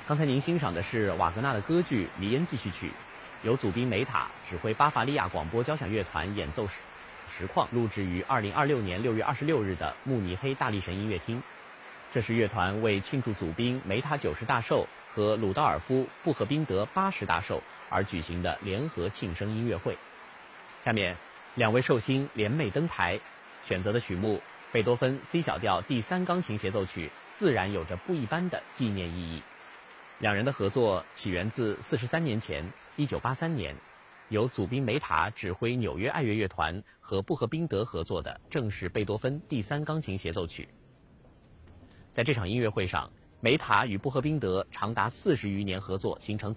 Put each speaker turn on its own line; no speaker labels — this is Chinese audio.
刚才您欣赏的是瓦格纳的歌剧《弥恩继续曲》，由祖宾梅塔指挥巴伐利亚广播交响乐团演奏实况录制于2026年6月26日的慕尼黑大力神音乐厅。这是乐团为庆祝祖宾梅塔90大寿和鲁道尔夫布赫宾德80大寿而举行的联合庆生音乐会。下面，两位寿星联袂登台，选择的曲目贝多芬 C 小调第3钢琴协奏曲，自然有着不一般的纪念意义。两人的合作起源自43年前，1983年，由祖宾梅塔指挥纽约爱乐乐团和布赫宾德合作的正是贝多芬第3钢琴协奏曲。在这场音乐会上，梅塔与布赫宾德长达40余年合作，形成